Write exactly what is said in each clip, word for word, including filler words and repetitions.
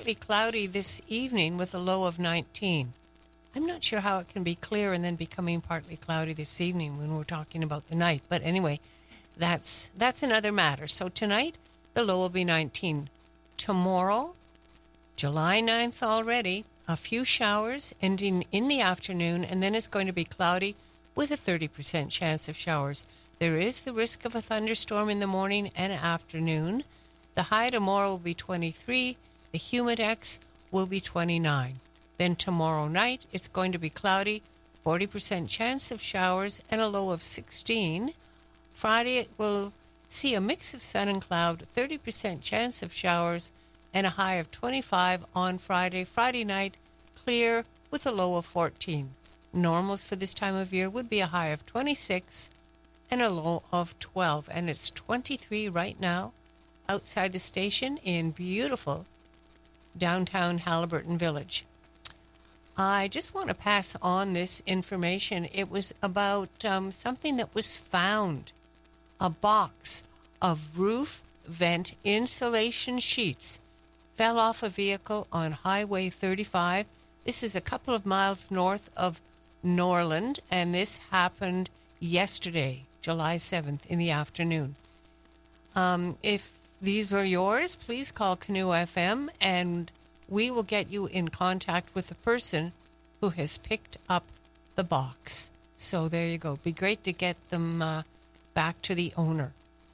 partly cloudy this evening with a low of nineteen. I'm not sure how it can be clear and then becoming partly cloudy this evening when we're talking about the night. But anyway, that's that's another matter. So tonight, the low will be nineteen. Tomorrow, July ninth already, a few showers ending in the afternoon, and then it's going to be cloudy with a thirty percent chance of showers. There is the risk of a thunderstorm in the morning and afternoon. The high tomorrow will be twenty-three. The humidex will be twenty-nine. Then tomorrow night, it's going to be cloudy, forty percent chance of showers, and a low of sixteen. Friday, it will see a mix of sun and cloud, thirty percent chance of showers, and a high of twenty-five on Friday. Friday night, clear with a low of fourteen. Normals for this time of year would be a high of twenty-six and a low of twelve. And it's twenty-three right now outside the station in beautiful downtown Haliburton Village. I just want to pass on this information. It was about um, something that was found, a box of roof vent insulation sheets fell off a vehicle on Highway thirty-five. This is a couple of miles north of Norland, and this happened yesterday, July seventh, in the afternoon. Um, if these are yours, please call Canoe F M, and we will get you in contact with the person who has picked up the box. So there you go. Be great to get them uh, back to the owner.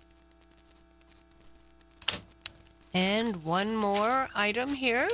And one more item here.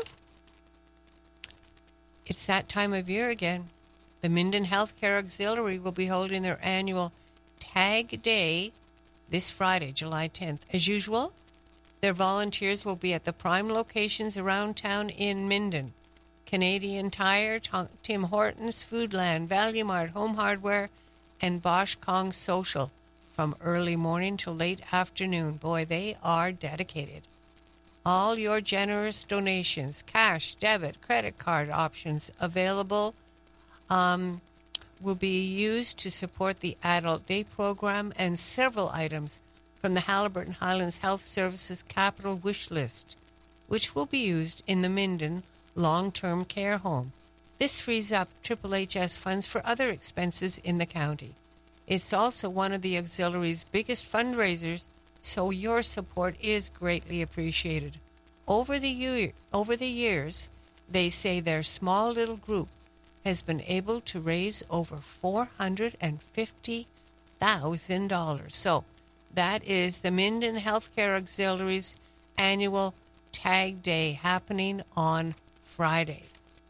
It's that time of year again. The Minden Healthcare Auxiliary will be holding their annual Tag Day this Friday, July tenth. As usual, their volunteers will be at the prime locations around town in Minden. Canadian Tire, Tim Hortons, Foodland, Value Mart, Home Hardware, and Bosch Kong Social from early morning till late afternoon. Boy, they are dedicated. All your generous donations, cash, debit, credit card options available um, will be used to support the Adult Day program and several items from the Haliburton Highlands Health Services Capital Wish List, which will be used in the Minden Long-Term Care Home. This frees up Triple H S funds for other expenses in the county. It's also one of the auxiliary's biggest fundraisers, so your support is greatly appreciated. Over the year, over the years, they say their small little group has been able to raise over four hundred fifty thousand dollars. So that is the Minden Healthcare Auxiliary's annual Tag Day happening on Friday.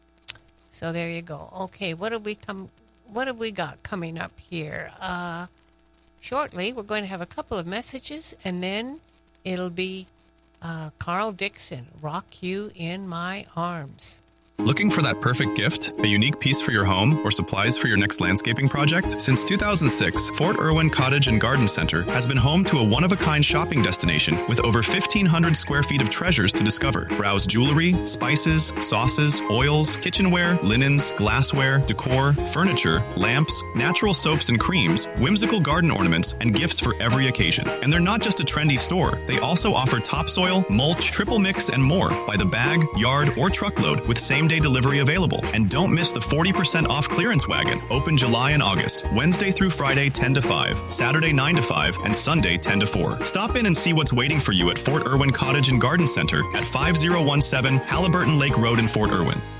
So there you go. Okay, what have we come? What have we got coming up here? Uh, shortly, we're going to have a couple of messages, and then it'll be uh, Carl Dixon, Rock You in My Arms. Looking for that perfect gift? A unique piece for your home or supplies for your next landscaping project? Since two thousand six, Fort Irwin Cottage and Garden Center has been home to a one-of-a-kind shopping destination with over fifteen hundred square feet of treasures to discover. Browse jewelry, spices, sauces, oils, kitchenware, linens, glassware, decor, furniture, lamps, natural soaps and creams, whimsical garden ornaments, and gifts for every occasion. And they're not just a trendy store. They also offer topsoil, mulch, triple mix, and more by the bag, yard, or truckload with same day delivery available. And don't miss the forty percent off clearance wagon, open July and August, Wednesday through Friday ten to five, Saturday nine to five, and Sunday ten to four. Stop in and see what's waiting for you at Fort Irwin Cottage and Garden Center at five oh one seven Haliburton Lake Road in Fort Irwin.